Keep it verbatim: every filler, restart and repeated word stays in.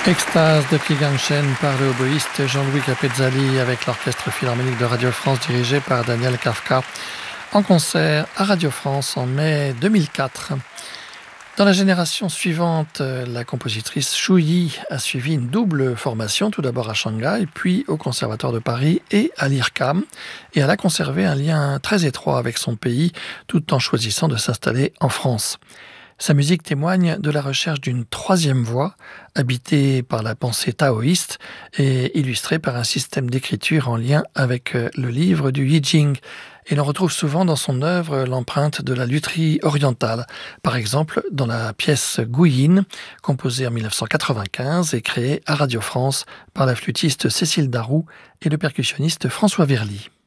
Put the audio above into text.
Extase de Kiganchen par le oboïste Jean-Louis Capezzali avec l'Orchestre Philharmonique de Radio France dirigé par Daniel Kafka en concert à Radio France en mai deux mille quatre. Dans la génération suivante, la compositrice Shu Yi a suivi une double formation, tout d'abord à Shanghai, puis au Conservatoire de Paris et à l'I R C A M, et elle a conservé un lien très étroit avec son pays tout en choisissant de s'installer en France. Sa musique témoigne de la recherche d'une troisième voie, habitée par la pensée taoïste et illustrée par un système d'écriture en lien avec le livre du I Ching. Et l'on retrouve souvent dans son œuvre l'empreinte de la lutherie orientale, par exemple dans la pièce Guyin, composée en mille neuf cent quatre-vingt-quinze et créée à Radio France par la flûtiste Cécile Darroux et le percussionniste François Verly.